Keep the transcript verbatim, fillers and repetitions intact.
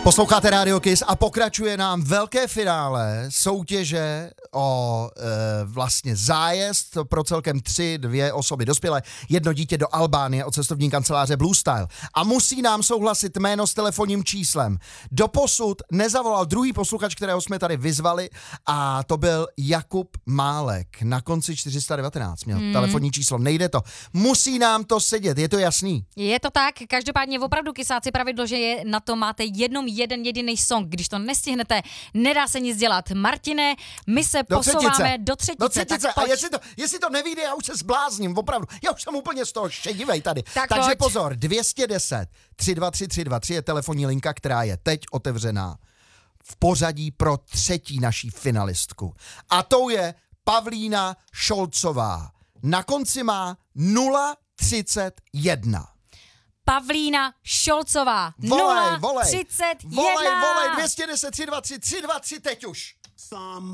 Posloucháte Radio Kiss a pokračuje nám velké finále soutěže o e, vlastně zájezd pro celkem tři, dvě osoby dospělé, jedno dítě do Albánie od cestovní kanceláře Blue Style. A musí nám souhlasit jméno s telefonním číslem. Doposud nezavolal druhý posluchač, kterého jsme tady vyzvali, a to byl Jakub Málek. Na konci čtyři sta devatenáct měl hmm. telefonní číslo. Nejde to. Musí nám to sedět, je to jasný? Je to tak, každopádně opravdu kysáci pravidlo, že je na to máte jednom jeden jediný song. Když to nestihnete, nedá se nic dělat. Martine, my se do posouváme třetice. do třetice. Do třetice. Tak a jestli to, jestli to nevyjde, já už se zblázním, opravdu. Já už jsem úplně z toho šedivej tady. Tak Takže pojď. pozor, dvě stě deset tři dva tři tři dva tři je telefonní linka, která je teď otevřená v pořadí pro třetí naší finalistku. A tou je Pavlína Šolcová. Na konci má nula třicet jedna. Pavlína Šolcová. Volej, volej. nula třicet jedna. Volej, volej, dvě stě deset tři dva tři tři dva tři teď už.